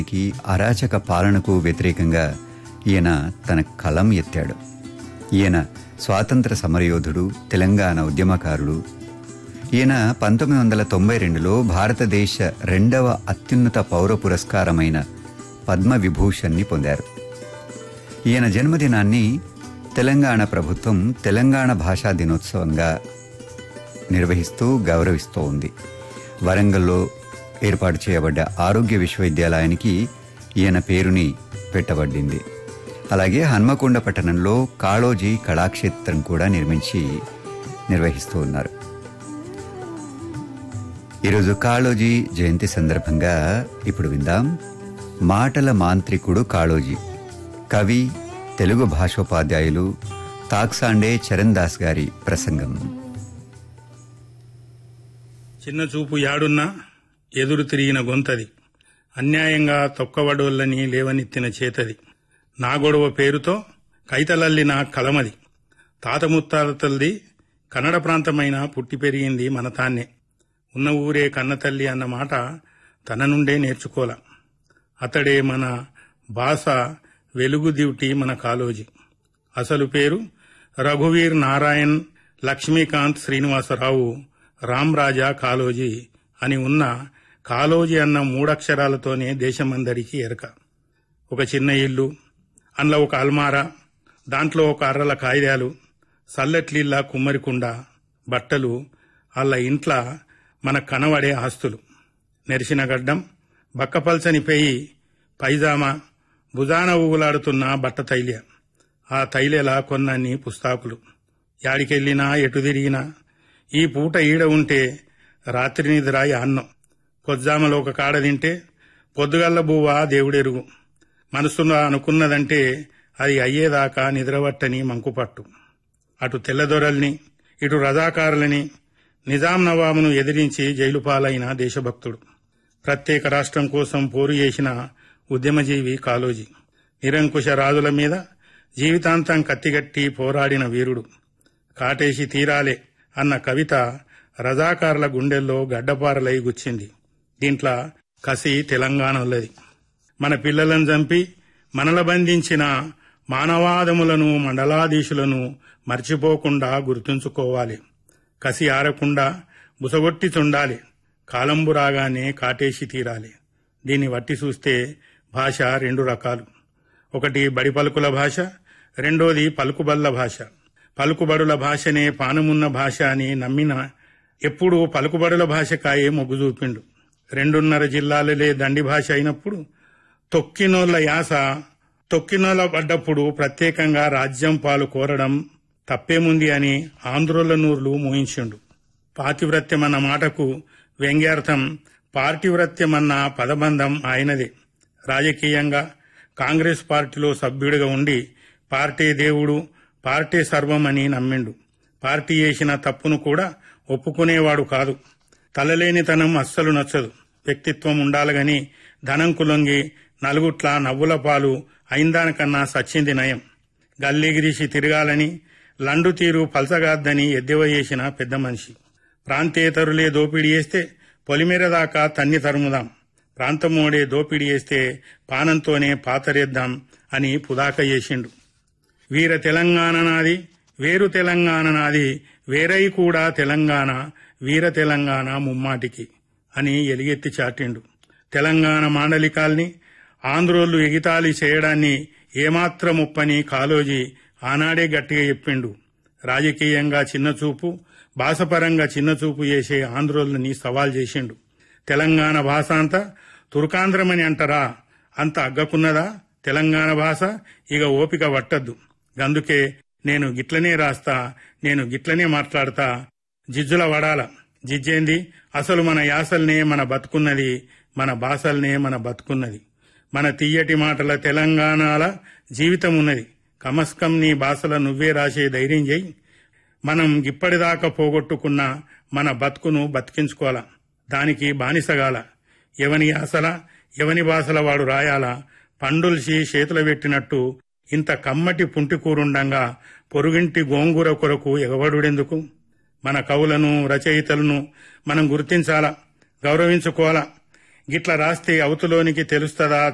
దౌర్జన్యానికి, అరాచక పాలనకు వ్యతిరేకంగా ఈయన తన కలం ఎత్తాడు. ఈయన స్వాతంత్ర సమరయోధుడు, తెలంగాణ ఉద్యమకారుడు. ఈయన 1992లో భారతదేశ 2వ అత్యున్నత పౌర పురస్కారమైన పద్మవిభూషణ్ని పొందారు. ఈయన జన్మదినాన్ని తెలంగాణ ప్రభుత్వం తెలంగాణ భాషా దినోత్సవంగా నిర్వహిస్తూ గౌరవిస్తూ ఉంది. వరంగల్లో ఏర్పాటు చేయబడ్డ ఆరోగ్య విశ్వవిద్యాలయానికి ఈయన పేరుని పెట్టబడింది. అలాగే హన్మకొండ పట్టణంలో కాళోజీ కళాక్షేత్రం కూడా నిర్వహిస్తూ ఉన్నారు. ఈరోజు కాళోజీ జయంతి సందర్భంగా ఇప్పుడు విందాం మాటల మాంత్రికుడు కాళోజీ, కవి, తెలుగు భాషోపాధ్యాయులు తాక్సాండే చరణ్ దాస్ గారి ప్రసంగం. చిన్న చూపు యాడున్నా ఎదురు తిరిగిన గొంతది, అన్యాయంగా తొక్కవడోళ్ళని లేవనెత్తిన చేతది, నా గొడవ పేరుతో కైతలల్లిన కలమది, తాత ముత్తాతలది కన్నడ ప్రాంతమైన పుట్టి పెరిగింది మన తాన్నే, ఉన్న ఊరే కన్నతల్లి అన్న మాట తన నుండే నేర్చుకోల, అతడే మన భాష వెలుగు దివ్టి మన కాళోజీ. అసలు పేరు రఘువీర్ నారాయణ్ లక్ష్మీకాంత్ శ్రీనివాసరావు రామ్రాజా కాళోజీ అని ఉన్న కాళోజీ అన్న 3 అక్షరాలతోనే దేశమందరికీ ఎరక. ఒక చిన్న ఇల్లు, అందులో ఒక అల్మారా, దాంట్లో ఒక అర్రల కాయిదాలు, సల్లెట్లీళ్ళ కుమ్మరికుండ, బట్టలు, అల్ల ఇంట్ల మన కనబడే ఆస్తులు, నెరిసిన గడ్డం, బక్కపల్చని పెయి, పైజామా, భుజాన ఊగులాడుతున్న బట్ట తైల్య, ఆ తైలెలా కొన్నన్ని పుస్తాకులు, యాడికెళ్ళినా ఎటు తిరిగినా ఈ పూట ఈడ ఉంటే రాత్రి నిద్ర అన్నం, పొజ్జామలో ఒక కాడ తింటే పొద్దుగల్ల బువ్వ దేవుడెరుగు, మనసులో అనుకున్నదంటే అది అయ్యేదాకా నిద్రవట్టని మంకుపట్టు. అటు తెల్లదొరల్ని, ఇటు రజాకారులని, నిజాం నవాబును ఎదిరించి జైలు పాలైన దేశభక్తుడు, ప్రత్యేక రాష్ట్రం కోసం పోరు చేసిన ఉద్యమజీవి కాళోజీ, నిరంకుశ రాజుల మీద జీవితాంతం కత్తిగట్టి పోరాడిన వీరుడు. కాటేసి తీరాలే అన్న కవిత రజాకారుల గుండెల్లో గడ్డపారలై గుచ్చింది. దీంట్లో కసి తెలంగాణలోది. మన పిల్లలను చంపి మనల బంధించిన మానవాదములను, మండలాధీశులను మర్చిపోకుండా గుర్తుంచుకోవాలి. కసి ఆరకుండా బుసగొట్టి చుండాలి, కాలంబు రాగానే కాటేసి తీరాలి. దీన్ని వట్టి చూస్తే భాష 2 రకాలు. ఒకటి బడి పలుకుల భాష, రెండోది పలుకుబల్ల భాష. పలుకుబడుల భాషనే పానమున్న భాష అని నమ్మిన ఎప్పుడు పలుకుబడుల భాషకాయే మొగ్గు చూపిండు. 2.5 జిల్లాలలే దండి భాష అయినప్పుడు తొక్కినోళ్ల యాస తొక్కినోళ్ల పడ్డప్పుడు ప్రత్యేకంగా రాజ్యం పాలు కోరడం తప్పేముంది అని ఆంధ్రోళ్ల నూర్లు మోయించిండు. పాతివ్రత్యమన్న మాటకు వ్యంగ్యార్థం పార్టీవ్రత్యమన్న పదబంధం ఆయనదే. రాజకీయంగా కాంగ్రెస్ పార్టీలో సభ్యుడిగా ఉండి పార్టీ దేవుడు, పార్టీ సర్వం అని నమ్మిండు. పార్టీ చేసిన తప్పును కూడా ఒప్పుకునేవాడు కాదు. తలలేనితనం అస్సలు నచ్చదు. వ్యక్తిత్వం ఉండాలగాని ధనం కులొంగి నలుగుట్ల నవ్వుల పాలు అయిందానికన్నా సచ్చింది నయం. గల్లీగిరిసి తిరగాలని, లండు తీరు పల్సగాద్దని ఎద్దేవా చేసిన పెద్ద మనిషి. ప్రాంతేతరులే దోపిడీ చేస్తే పొలిమేర దాకా తన్ని తరుముదాం, ప్రాంతమోడే దోపిడీ చేస్తే పానంతోనే పాతరేద్దాం అని పుదాక చేసిండు. వీర తెలంగాణ నాది, వేరు తెలంగాణ నాది, వేరై కూడా తెలంగాణ, వీర తెలంగాణ ముమ్మాటికి అని ఎలుగెత్తి చాటిండు. తెలంగాణ మాండలికాల్ని ఆంధ్రోళ్లు ఎగితాళి చేయడాన్ని ఏమాత్రం ఒప్పని కాళోజీ ఆనాడే గట్టిగా చెప్పిండు. రాజకీయంగా చిన్నచూపు, భాషపరంగా చిన్నచూపు చేసే ఆంధ్రోళ్ళని సవాల్ చేసిండు. తెలంగాణ భాష అంతా తుర్కాంధ్రమని అంటారా, అంత అగ్గకున్నదా తెలంగాణ భాష, ఇక ఓపిక పట్టద్దు, గందుకే నేను గిట్లనే రాస్తా, నేను గిట్లనే మాట్లాడతా, జిజ్జుల వడాల. జిజ్జేంది, అసలు మన యాసల్నే మన బతుకున్నది, మన భాషల్నే మన బతుకున్నది, మన తీయటి మాటల తెలంగాణల జీవితం ఉన్నది. కమస్కం నీ భాషల నువ్వే రాసే ధైర్యం చేయి. మనం ఇప్పటిదాకా పోగొట్టుకున్న మన బతుకును బతికించుకోవాలా, దానికి బానిసగాల. ఎవని యాసల ఎవని భాషల వాడు రాయాలా. పండుల్సి చేతుల పెట్టినట్టు ఇంత కమ్మటి పుంటికూరుండంగా పొరుగింటి గోంగూర కొరకు ఎగబడుడెందుకు? మన కవులను, రచయితలను మనం గుర్తించాలా, గౌరవించుకోవాలా. గిట్ల రాస్తే అవతులోనికి తెలుస్తదా